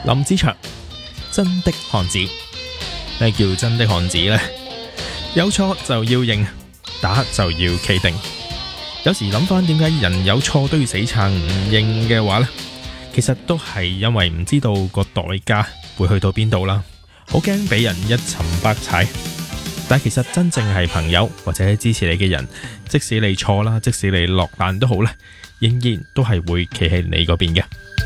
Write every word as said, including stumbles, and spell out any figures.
林子祥，真的漢子。咩叫真的漢子呢？有錯就要認，打就要企定。有時諗翻點解人有錯都要死撐唔認嘅話呢，其實都係因為唔知道個代價會去到邊度啦，好驚俾人一沉百踩。但其實真正係朋友或者支持你嘅人，即使你錯啦，即使你落難都好啦，仍然都係會企喺你嗰邊嘅。